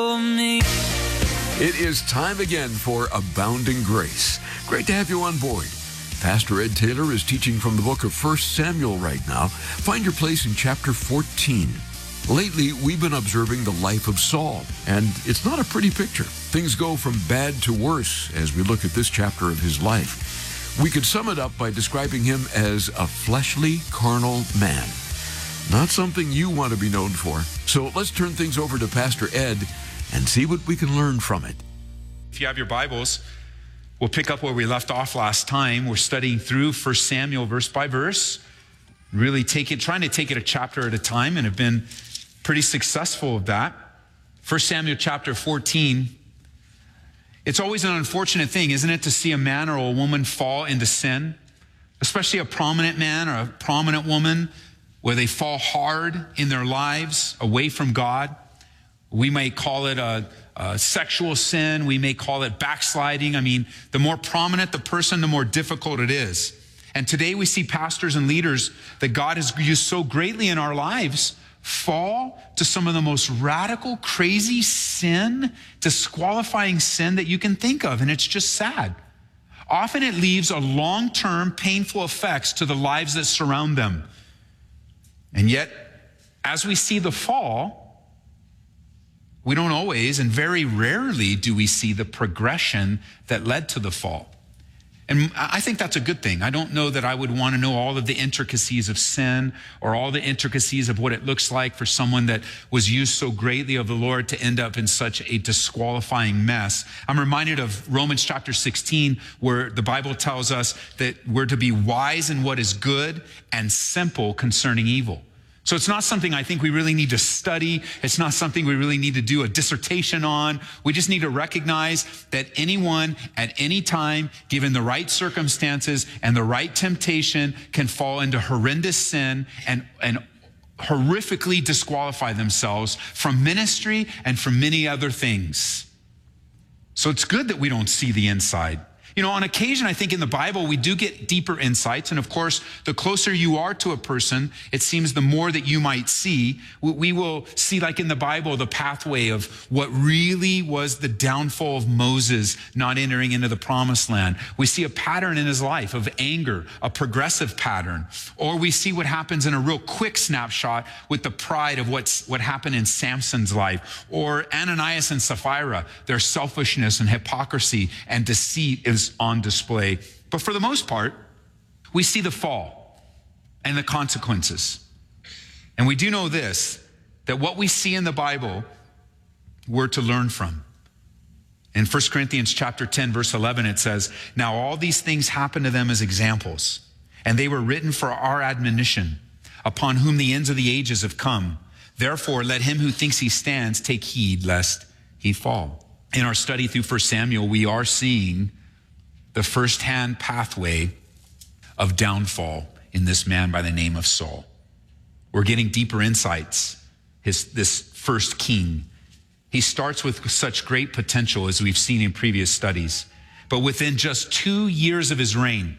It is time again for Abounding Grace. Great to have you on board. Pastor Ed Taylor is teaching from the book of 1 Samuel right now. Find your place in chapter 14. Lately, we've been observing the life of Saul, and it's not a pretty picture. Things go from bad to worse as we look at this chapter of his life. We could sum it up by describing him as a fleshly, carnal man. Not something you want to be known for. So let's turn things over to Pastor Ed and see what we can learn from it. If you have your Bibles, we'll pick up where we left off last time. We're studying through 1 Samuel verse by verse, really trying to take it a chapter at a time, and have been pretty successful with that. 1 Samuel chapter 14. It's always an unfortunate thing, isn't it, to see a man or a woman fall into sin, especially a prominent man or a prominent woman, where they fall hard in their lives away from God. We may call it a sexual sin. We may call it backsliding. I mean, the more prominent the person, the more difficult it is. And today we see pastors and leaders that God has used so greatly in our lives fall to some of the most radical, crazy sin, disqualifying sin that you can think of. And it's just sad. Often it leaves a long-term painful effects to the lives that surround them. And yet, as we see the fall, we don't always, and very rarely do we see the progression that led to the fall. And I think that's a good thing. I don't know that I would want to know all of the intricacies of sin or all the intricacies of what it looks like for someone that was used so greatly of the Lord to end up in such a disqualifying mess. I'm reminded of Romans chapter 16, where the Bible tells us that we're to be wise in what is good and simple concerning evil. So it's not something I think we really need to study. It's not something we really need to do a dissertation on. We just need to recognize that anyone at any time, given the right circumstances and the right temptation, can fall into horrendous sin and horrifically disqualify themselves from ministry and from many other things. So it's good that we don't see the inside. You know, on occasion, I think in the Bible, we do get deeper insights. And of course, the closer you are to a person, it seems the more that you might see. We will see, like in the Bible, the pathway of what really was the downfall of Moses not entering into the promised land. We see a pattern in his life of anger, a progressive pattern. Or we see what happens in a real quick snapshot with the pride of what happened in Samson's life. Or Ananias and Sapphira, their selfishness and hypocrisy and deceit is on display. But for the most part, we see the fall and the consequences. And we do know this, that what we see in the Bible, we're to learn from. In 1 Corinthians chapter 10, verse 11, it says, "Now all these things happened to them as examples, and they were written for our admonition, upon whom the ends of the ages have come. Therefore, let him who thinks he stands take heed lest he fall." In our study through 1 Samuel, we are seeing the firsthand pathway of downfall in this man by the name of Saul. We're getting deeper insights. This first king, he starts with such great potential, as we've seen in previous studies. But within just 2 years of his reign,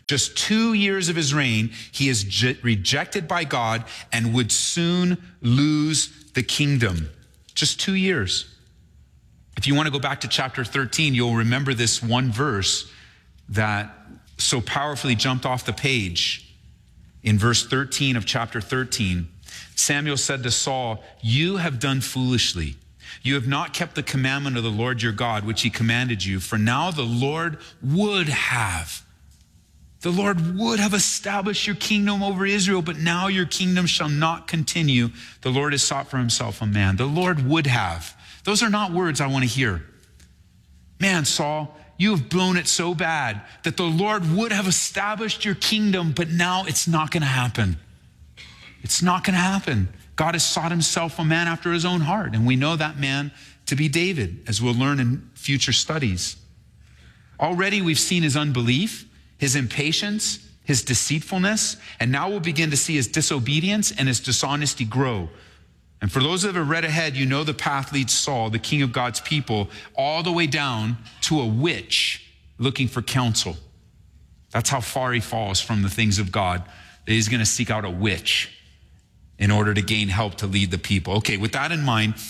he is rejected by God and would soon lose the kingdom. Just 2 years. If you want to go back to chapter 13, you'll remember this one verse that so powerfully jumped off the page. In verse 13 of chapter 13, Samuel said to Saul, "You have done foolishly. You have not kept the commandment of the Lord your God, which he commanded you. For now the Lord would have established your kingdom over Israel, but now your kingdom shall not continue. The Lord has sought for himself a man." The Lord would have. Those are not words I want to hear. Man, Saul, you have blown it so bad that the Lord would have established your kingdom, but now it's not going to happen. It's not going to happen. God has sought himself a man after his own heart, and we know that man to be David, as we'll learn in future studies. Already we've seen his unbelief, his impatience, his deceitfulness, and now we'll begin to see his disobedience and his dishonesty grow. And for those that have read ahead, you know the path leads Saul, the king of God's people, all the way down to a witch looking for counsel. That's how far he falls from the things of God, that he's going to seek out a witch in order to gain help to lead the people. Okay, with that in mind,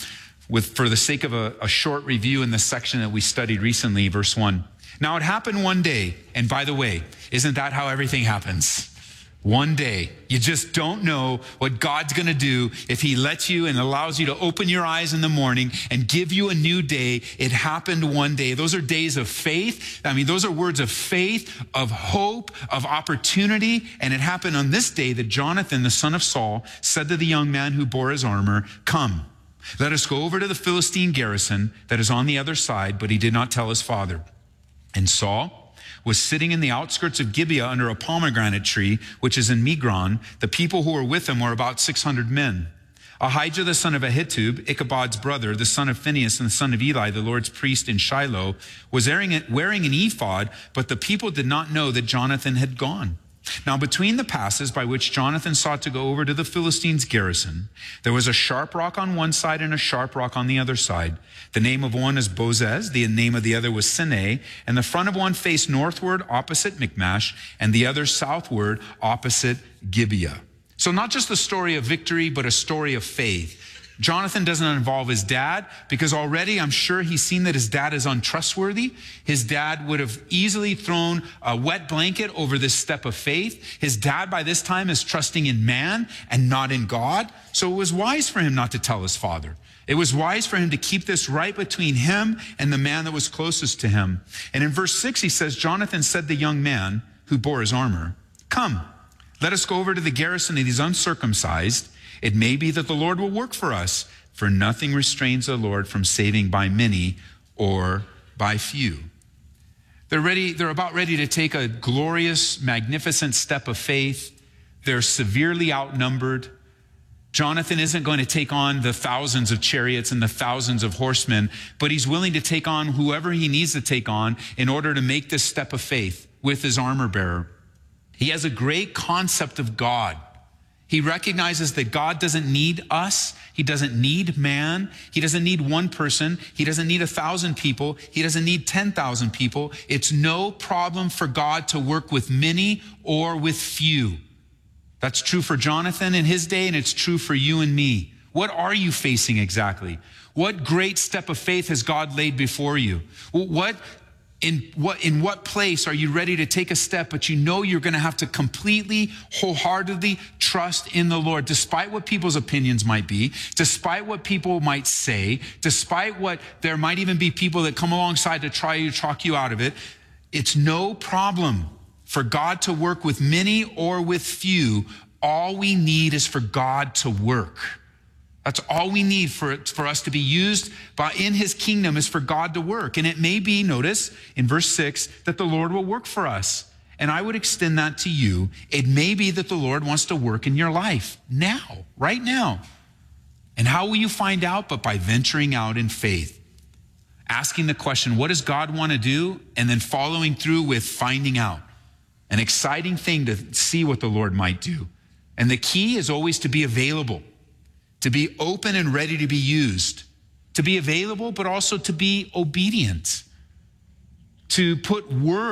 for the sake of a short review in the section that we studied recently, verse 1. Now it happened one day, and by the way, isn't that how everything happens? One day. You just don't know what God's going to do if he lets you and allows you to open your eyes in the morning and give you a new day. It happened one day. Those are days of faith. I mean, those are words of faith, of hope, of opportunity. And it happened on this day that Jonathan, the son of Saul, said to the young man who bore his armor, "Come, let us go over to the Philistine garrison that is on the other side." But he did not tell his father. And Saul was sitting in the outskirts of Gibeah under a pomegranate tree, which is in Migron. The people who were with him were about 600 men. Ahijah, the son of Ahitub, Ichabod's brother, the son of Phinehas and the son of Eli, the Lord's priest in Shiloh, was wearing an ephod, but the people did not know that Jonathan had gone. Now, between the passes by which Jonathan sought to go over to the Philistines' garrison, there was a sharp rock on one side and a sharp rock on the other side. The name of one is Bozez, the name of the other was Sinai, and the front of one faced northward opposite Michmash, and the other southward opposite Gibeah. So not just a story of victory, but a story of faith. Jonathan doesn't involve his dad because already I'm sure he's seen that his dad is untrustworthy. His dad would have easily thrown a wet blanket over this step of faith. His dad by this time is trusting in man and not in God. So it was wise for him not to tell his father. It was wise for him to keep this right between him and the man that was closest to him. And in verse 6, he says, Jonathan said to the young man who bore his armor, "Come, let us go over to the garrison of these uncircumcised. It may be that the Lord will work for us, for nothing restrains the Lord from saving by many or by few." They're about ready to take a glorious, magnificent step of faith. They're severely outnumbered. Jonathan isn't going to take on the thousands of chariots and the thousands of horsemen, but he's willing to take on whoever he needs to take on in order to make this step of faith with his armor bearer. He has a great concept of God. He recognizes that God doesn't need us. He doesn't need man. He doesn't need one person. He doesn't need 1,000 people. He doesn't need 10,000 people. It's no problem for God to work with many or with few. That's true for Jonathan in his day, and it's true for you and me. What are you facing exactly? What great step of faith has God laid before you? In what place are you ready to take a step, but you know you're going to have to completely, wholeheartedly trust in the Lord, despite what people's opinions might be, despite what people might say, despite what there might even be people that come alongside to try to talk you out of it. It's no problem for God to work with many or with few. All we need is for God to work. That's all we need for us to be used in his kingdom, is for God to work. And it may be, notice in verse 6, that the Lord will work for us. And I would extend that to you. It may be that the Lord wants to work in your life now, right now. And how will you find out? But by venturing out in faith. Asking the question, what does God want to do? And then following through with finding out. An exciting thing to see what the Lord might do. And the key is always to be available. To be open and ready to be used, to be available, but also to be obedient, to put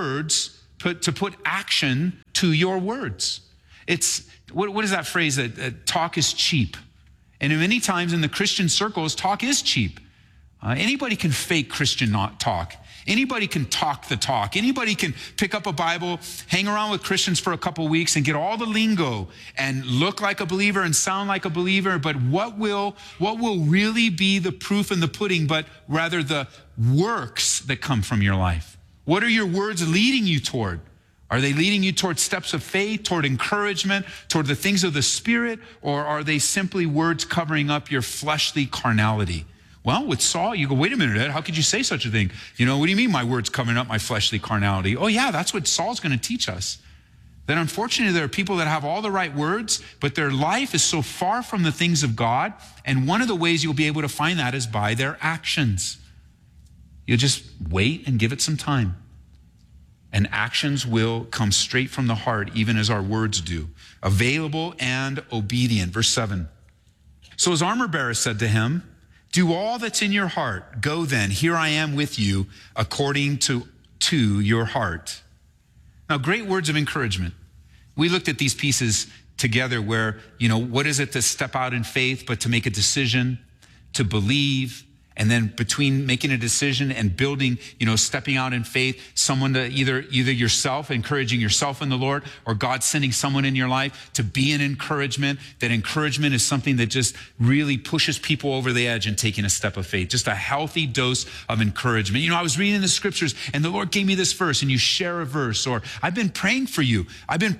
action to your words. It's, what is that phrase that talk is cheap? And many times in the Christian circles, talk is cheap. Anybody can fake Christian talk. Anybody can talk the talk. Anybody can pick up a Bible, hang around with Christians for a couple weeks and get all the lingo and look like a believer and sound like a believer. But what will really be the proof in the pudding, but rather the works that come from your life? What are your words leading you toward? Are they leading you toward steps of faith, toward encouragement, toward the things of the Spirit, or are they simply words covering up your fleshly carnality? Well, with Saul, you go, wait a minute, Ed, how could you say such a thing? What do you mean my words covering up my fleshly carnality? Oh yeah, that's what Saul's going to teach us. That unfortunately there are people that have all the right words, but their life is so far from the things of God. And one of the ways you'll be able to find that is by their actions. You'll just wait and give it some time. And actions will come straight from the heart, even as our words do. Available and obedient. Verse 7. So his armor bearer said to him, "Do all that's in your heart. Go then, here I am with you, according to your heart." Now, great words of encouragement. We looked at these pieces together where, what is it to step out in faith, but to make a decision, to believe, And then between making a decision and building, stepping out in faith, someone to either yourself, encouraging yourself in the Lord, or God sending someone in your life to be an encouragement. That encouragement is something that just really pushes people over the edge and taking a step of faith. Just a healthy dose of encouragement. I was reading the scriptures and the Lord gave me this verse, and you share a verse, or I've been praying for you.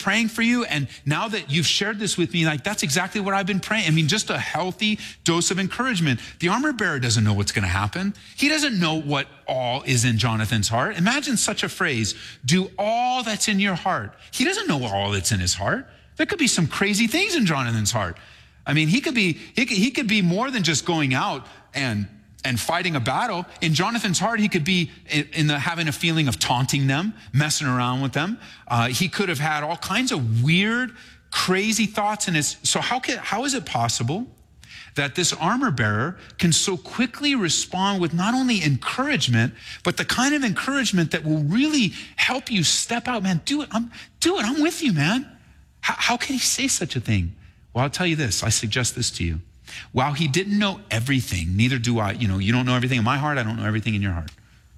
And now that you've shared this with me, like that's exactly what I've been praying. Just a healthy dose of encouragement. The armor bearer doesn't know what's going to happen. He doesn't know what all is in Jonathan's heart. Imagine such a phrase, do all that's in your heart. He doesn't know all that's in his heart. There could be some crazy things in Jonathan's heart. He could be more than just going out and fighting a battle. In Jonathan's heart, he could be having a feeling of taunting them, messing around with them. He could have had all kinds of weird, crazy thoughts in his. So how is it possible that this armor bearer can so quickly respond with not only encouragement, but the kind of encouragement that will really help you step out? Man, do it. I'm with you, man. How can he say such a thing? Well, I'll tell you this. I suggest this to you. While he didn't know everything, neither do I. You don't know everything in my heart. I don't know everything in your heart.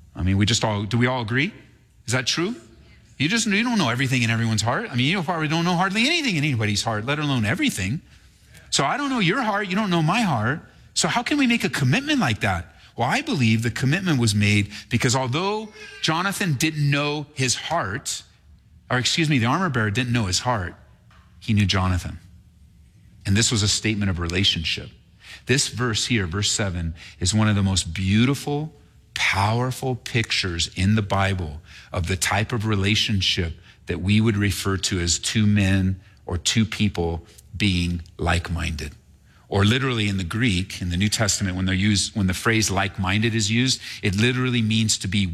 Do we all agree? Is that true? You don't know everything in everyone's heart. You probably don't know hardly anything in anybody's heart, let alone everything. So I don't know your heart. You don't know my heart. So how can we make a commitment like that? Well, I believe the commitment was made because although Jonathan didn't know his heart, the armor bearer didn't know his heart, he knew Jonathan. And this was a statement of relationship. This verse here, verse 7, is one of the most beautiful, powerful pictures in the Bible of the type of relationship that we would refer to as two men or two people being like-minded. Or literally in the Greek, in the New Testament, when the phrase like-minded is used, it literally means to be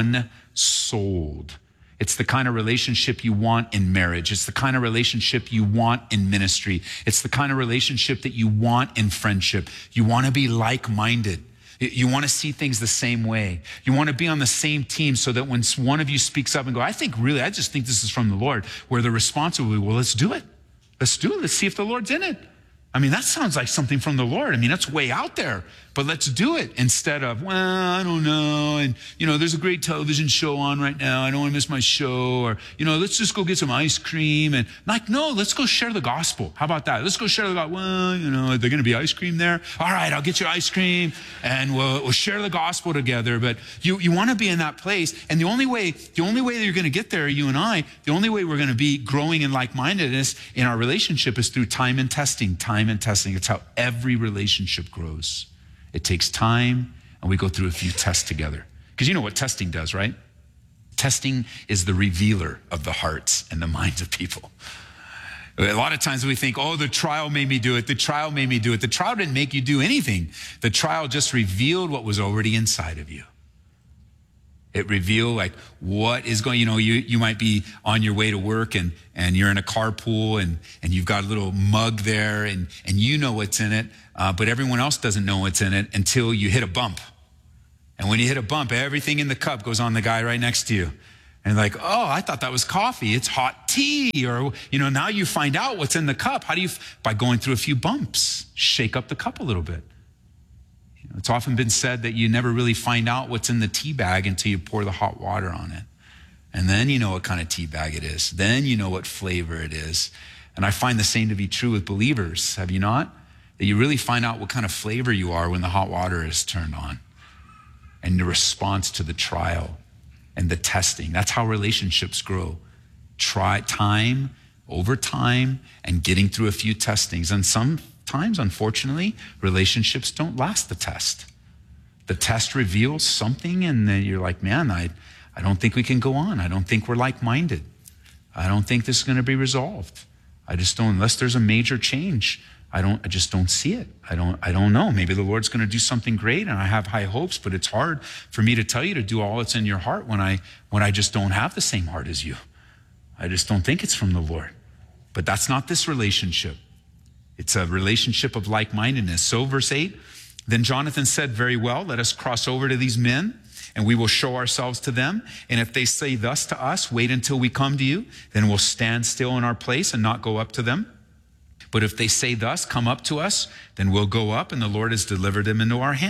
one-souled. It's the kind of relationship you want in marriage. It's the kind of relationship you want in ministry. It's the kind of relationship that you want in friendship. You want to be like-minded. You want to see things the same way. You want to be on the same team so that when one of you speaks up and go, I just think this is from the Lord, where the response will be, well, let's do it. Let's do it. Let's see if the Lord's in it. That sounds like something from the Lord. That's way out there, but let's do it instead of, well, I don't know. And, there's a great television show on right now. I don't want to miss my show. Or, let's just go get some ice cream. And no, let's go share the gospel. How about that? Let's go share the gospel. Well, are there going to be ice cream there? All right, I'll get you ice cream and we'll share the gospel together. But you want to be in that place. And the only way that you're going to get there, you and I, the only way we're going to be growing in like-mindedness in our relationship is through time and testing. It's how every relationship grows. It takes time, and we go through a few tests together. Because you know what testing does, right? Testing is the revealer of the hearts and the minds of people. A lot of times we think, the trial made me do it. The trial made me do it. The trial didn't make you do anything. The trial just revealed what was already inside of you. It revealed what is going, you might be on your way to work and you're in a carpool and you've got a little mug there and you know what's in it, but everyone else doesn't know what's in it until you hit a bump. And when you hit a bump, everything in the cup goes on the guy right next to you. And I thought that was coffee. It's hot tea. Or, now you find out what's in the cup. How do you? By going through a few bumps, shake up the cup a little bit. It's often been said that you never really find out what's in the tea bag until you pour the hot water on it. And then you know what kind of tea bag it is. Then you know what flavor it is. And I find the same to be true with believers. Have you not? That you really find out what kind of flavor you are when the hot water is turned on. And the response to the trial and the testing. That's how relationships grow. Time over time and getting through a few testings. And sometimes, unfortunately, relationships don't last the test. The test reveals something and then you're like, man, I don't think we can go on. I don't think we're like-minded. I don't think this is going to be resolved. I just don't, unless there's a major change, I just don't see it. I don't know. Maybe the Lord's going to do something great and I have high hopes, but it's hard for me to tell you to do all that's in your heart when I just don't have the same heart as you. I just don't think it's from the Lord. But that's not this relationship. It's a relationship of like-mindedness. So verse 8, then Jonathan said, very well, let us cross over to these men and we will show ourselves to them. And if they say thus to us, wait until we come to you, then we'll stand still in our place and not go up to them. But if they say thus, come up to us, then we'll go up and the Lord has delivered them into our hand.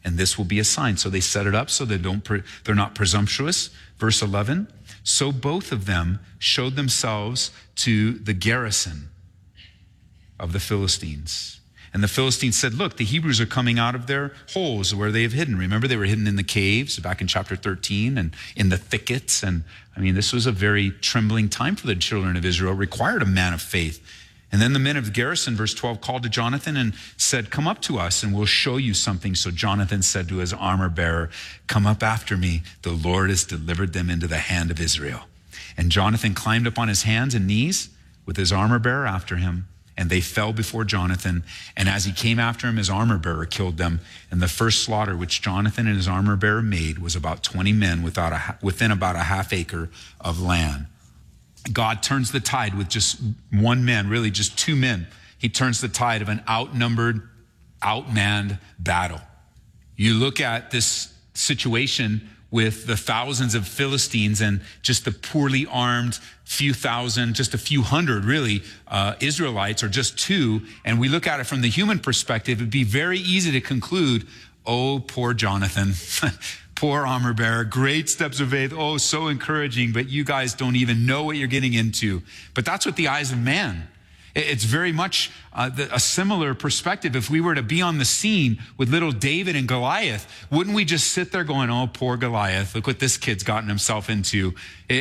and this will be a sign. So they set it up so they're not presumptuous. Verse 11, so both of them showed themselves to the garrison of the Philistines. And the Philistines said, look, the Hebrews are coming out of their holes where they have hidden. Remember, they were hidden in the caves back in chapter 13 and in the thickets. And I mean, this was a very trembling time for the children of Israel. It required a man of faith. And then the men of the garrison, verse 12, called to Jonathan and said, come up to us and we'll show you something. So Jonathan said to his armor bearer, come up after me. The Lord has delivered them into the hand of Israel. And Jonathan climbed up on his hands and knees with his armor bearer after him. And they fell before Jonathan. And as he came after him, his armor bearer killed them. And the first slaughter which Jonathan and his armor bearer made was about 20 men within about a half acre of land. God turns the tide with just one man, really just two men. He turns the tide of an outnumbered, outmanned battle. You look at this situation with the thousands of Philistines and just the poorly armed few thousand, just a few hundred really, Israelites, or just two, and we look at it from the human perspective, it'd be very easy to conclude, oh, poor Jonathan. Poor armor bearer, great steps of faith. Oh, so encouraging, but you guys don't even know what you're getting into. But that's what the eyes of man. It's very much a similar perspective. If we were to be on the scene with little David and Goliath, wouldn't we just sit there going, oh, poor Goliath, look what this kid's gotten himself into.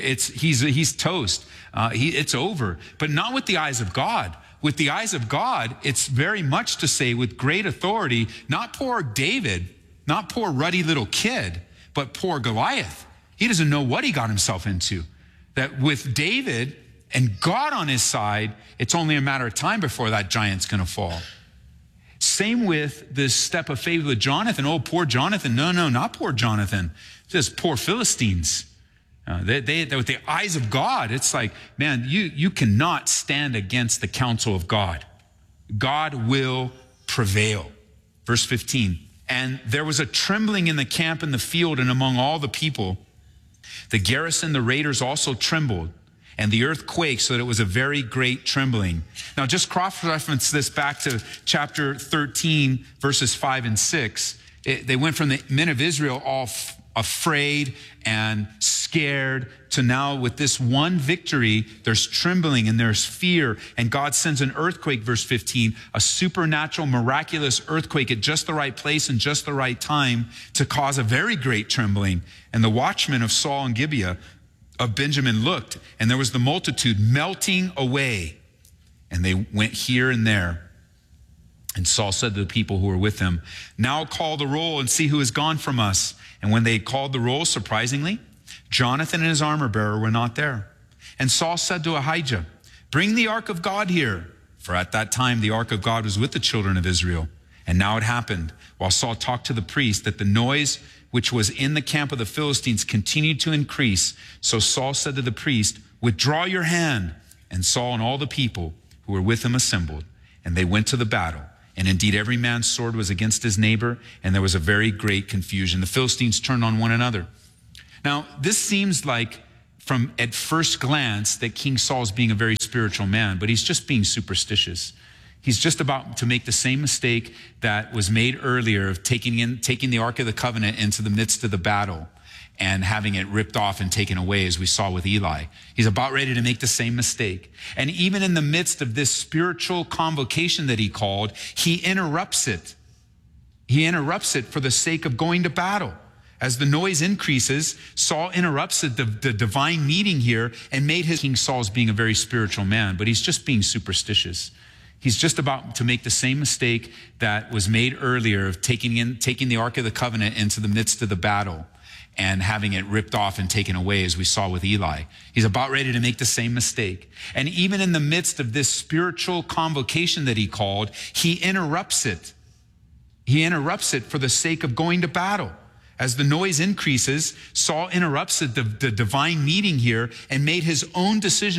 He's toast. It's over. But not with the eyes of God. With the eyes of God, it's very much to say with great authority, not poor David, not poor ruddy little kid, but poor Goliath. He doesn't know what he got himself into. That with David and God on his side, it's only a matter of time before that giant's going to fall. Same with this step of faith with Jonathan. Oh, poor Jonathan. No, not poor Jonathan. Just poor Philistines. With the eyes of God, it's like, man, you cannot stand against the counsel of God. God will prevail. Verse 15. And there was a trembling in the camp in the field and among all the people. The garrison, the raiders also trembled, and the earth quaked, so that it was a very great trembling. Now, just cross-reference this back to chapter 13, verses 5 and 6. They went from the men of Israel all afraid and scared to now with this one victory, there's trembling and there's fear. And God sends an earthquake, verse 15, a supernatural, miraculous earthquake at just the right place and just the right time to cause a very great trembling. And the watchmen of Saul and Gibeah of Benjamin looked, and there was the multitude melting away. And they went here and there. And Saul said to the people who were with him, now call the roll and see who has gone from us. And when they had called the roll, surprisingly, Jonathan and his armor bearer were not there. And Saul said to Ahijah, bring the ark of God here. For at that time the ark of God was with the children of Israel. And now it happened, while Saul talked to the priest, that the noise which was in the camp of the Philistines continued to increase. So Saul said to the priest, withdraw your hand. And Saul and all the people who were with him assembled, and they went to the battle. And indeed, every man's sword was against his neighbor, and there was a very great confusion. The Philistines turned on one another. Now, this seems like, from at first glance, that King Saul's being a very spiritual man, but he's just being superstitious. He's just about to make the same mistake that was made earlier of taking the Ark of the Covenant into the midst of the battle and having it ripped off and taken away, as we saw with Eli. He's about ready to make the same mistake. And even in the midst of this spiritual convocation that he called, he interrupts it. He interrupts it for the sake of going to battle. As the noise increases, Saul interrupts the divine meeting here and made King Saul's being a very spiritual man, but he's just being superstitious. He's just about to make the same mistake that was made earlier of taking the Ark of the Covenant into the midst of the battle and having it ripped off and taken away, as we saw with Eli. He's about ready to make the same mistake. And even in the midst of this spiritual convocation that he called, he interrupts it. He interrupts it for the sake of going to battle. As the noise increases, Saul interrupts the divine meeting here and made his own decision